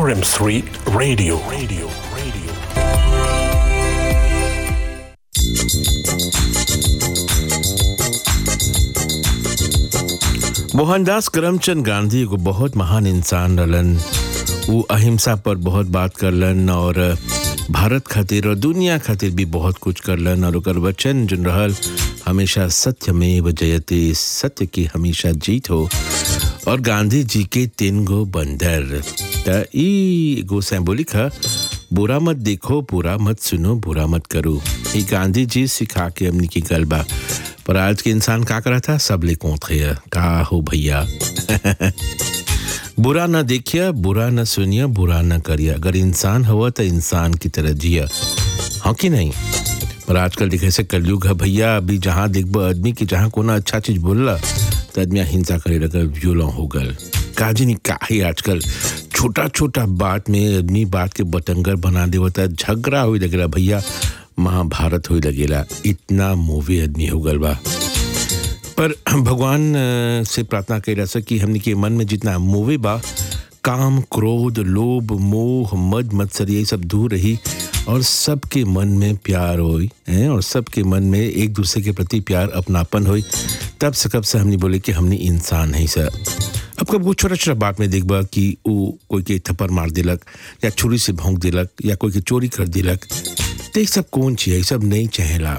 RM3 Radio. Mohandas Karamchand Gandhi को बहुत महान इंसान रहलन। वो अहिंसा पर बहुत बात करलन और भारत खातिर और दुनिया खातिर भी बहुत कुछ करलन और ओकर वचन जो रहल हमेशा सत्यमेव जयते, सत्य की हमेशा जीत हो। और गांधी जी के 3 गो बंदर त ई गो सिंबॉलिक है, बुरा मत देखो, बुरा मत सुनो, बुरा मत करो। ये गांधी जी सिखा के हमने की गलबा। पर आज के इंसान का करा था, सब ले कोंथे का हो भैया। बुरा न देखिए, बुरा न सुनिए, बुरा न करिए। अगर इंसान हुआ तो इंसान की तरह जिया, हाँ कि नहीं। पर आजकल देखे से कलयुग है भैया। अभी जहाँ देखबो आदमी की जहाँ कोना अच्छा चीज बोलला तो आदमी हिंसा करे लगल, वियोलेंट हो गल। काजी नहीं का ही आजकल छोटा छोटा बात में आदमी बात के बतंगर बना देवता, झगड़ा हो लगेला भैया, महाभारत हो लगेला। इतना मूवी आदमी हो गल बा। पर भगवान से प्रार्थना कैला से कि हमने के मन में जितना मूवी बा, काम, क्रोध, लोभ, मोह, मद मत्सर ये सब दूर रही और सबके मन में प्यार होई और सबके मन में एक दूसरे के प्रति प्यार, अपनापन होई। तब से कब से हमने बोले कि हमने इंसान है सर। अब कब वो छोटा छोटा बात में देखबा कि वो कोई के थप्पड़ मार दिलक या छुरी से भोंक दिलक या कोई के चोरी कर दिलक, तो ये सब कौन चाहिए, सब नहीं चाहेला।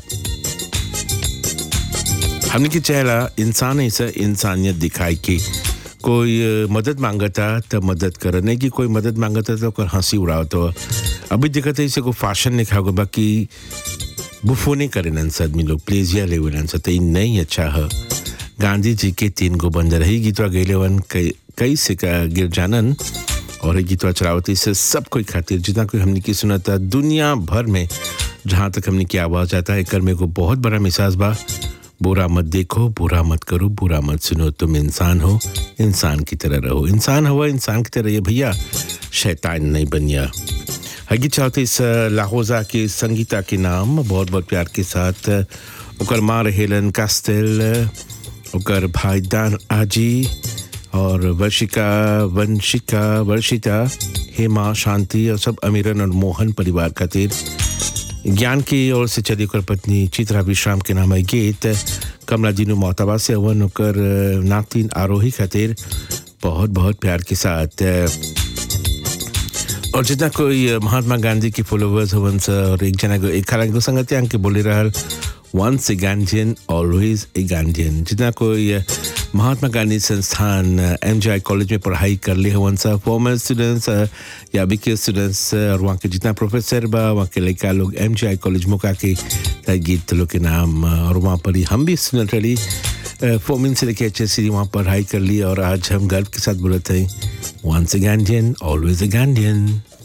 हमने की चाहेला इंसान ऐसा इंसानियत दिखाई कि कोई मदद मांगता तो मदद कर, नहीं कि कोई मदद मांगता तो कर हंसी उड़ाओ। तो अभी दिक्कत है इसे को फैशन नहीं खाओगे, बाकी बुफोने करे नंस आदमी लोग, प्लेजिया लेवल नंस, तो ये नहीं अच्छा है। गांधी जी के 3 गो बंदर है गीतवा गैले वन कई से का गिर जानन और गीतवा चलावती से सब कोई खातिर जितना कोई हमने की सुनाता दुनिया भर में जहाँ तक हमने की आवाज़ आता है। कर में को बहुत बड़ा मिसाज बा, बुरा मत देखो, बुरा मत करो, बुरा मत सुनो, तुम इंसान हो, इंसान की तरह रहो। इंसान हुआ इंसान की तरह ये भैया, शैतान नहीं बनिया। हगी चाहते इस लाहौजा के संगीता के नाम बहुत बहुत प्यार के साथ उकर माँ हेलन कास्टेल, उकर भाई दान आजी और वर्षिता, हेमा, शांति और सब अमीरन और मोहन परिवार खातिर। ज्ञान की ओर से चली कर पत्नी चित्रा विश्राम के नाम है गीत। कमला दीनू मोहताबा से अवन उकर नातिन आरोही खातिर बहुत बहुत प्यार के साथ। और जितना कोई महात्मा गांधी की फॉलोवर्स हवन और एक जना को एक खाला को संगति अंक के बोले रहल, once a Gandhian, always a Gandhian। जितना कोई महात्मा गांधी संस्थान MGI कॉलेज में पढ़ाई कर ले हवन सा, फॉर्मल स्टूडेंट्स या बीके स्टूडेंट्स और वहाँ के जितना प्रोफेसर बा, वहाँ के लड़का लोग MGI कॉलेज मुका के गीत लोग के नाम। और वहाँ पर ही हम भी स्टूडेंट रही, फॉर्मिन से लेके HSC वहाँ पढ़ाई कर ली और आज हम गर्व के साथ बोलते हैं once a Gandhian, always a Gandhian।